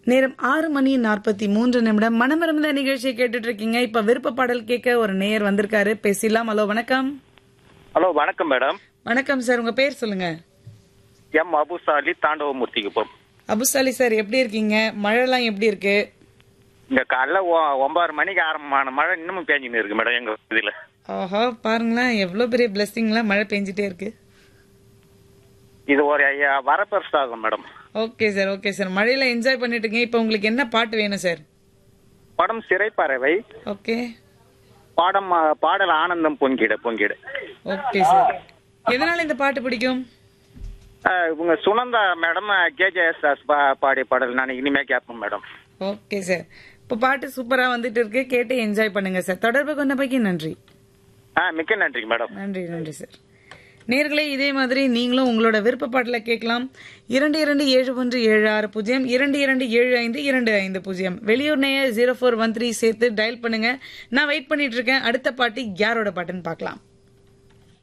நேரம் 6:43 மனமருந்த நிகழ்ச்சியை கேட்டுட்டு இருக்கீங்க. இப்ப விருப்ப பாடல் கேட்க ஒரு நேயர் வந்திருக்காரு, பேசலாம். ஹலோ, வணக்கம். ஹலோ, வணக்கம் மேடம். வணக்கம் சார், உங்க பேர் சொல்லுங்க. எம் அபுசாலி, தாண்டவமூர்த்திக்குப்பம். அபுசாலி சார், எப்படி இருக்கீங்க? மழைலாம் எப்படி இருக்கு? இங்க காலைல 9 மணிக்கு ஆரம்பமான மழை இன்னமும் பேஞ்சுன்னு இருக்கு மேடம் எங்க இதுல. ஆஹா, பாருங்களேன், எவ்வளவு பெரிய பிளெஸிங்ல மழை பெஞ்சிட்டே இருக்கு. இது ஒரு வரப்பிரசாதம் madam. Okay sir, okay sir. மழையில என்ஜாய் பண்ணிட்டு இருக்கீங்க. இப்ப உங்களுக்கு என்ன பாட்டு வேணும் சார்? படம் சிறைப்பறவை. ஓகே. பாடல் ஆனந்தம் பொங்கிட பொங்கிட. Okay sir. எதனால இந்த பாட்டு பிடிக்கும்? இவங்க சுனந்தா மேடம் கேஜேஎஸ் பாடிய பாடல் நான் இனிமே கேட்பேன் மேடம். Okay sir. இப்ப பாட்டு சூப்பரா வந்துட்டு இருக்கு, கேட்டு என்ஜாய் பண்ணுங்க சார். தொடர்பு கொண்டபைக்கு நன்றி. மிக்க நன்றி மேடம். நன்றி, நன்றி சார். நேர்களே, இதே மாதிரி நீங்களும் உங்களோட விருப்ப பாட்டுல கேட்கலாம். 227176 227525. வெளியூர் நேய 0413 சேர்த்து டயல் பண்ணுங்க. நான் வெயிட் பண்ணிட்டு இருக்கேன். அடுத்த பாட்டு யாரோட பாட்டுன்னு பார்க்கலாம்.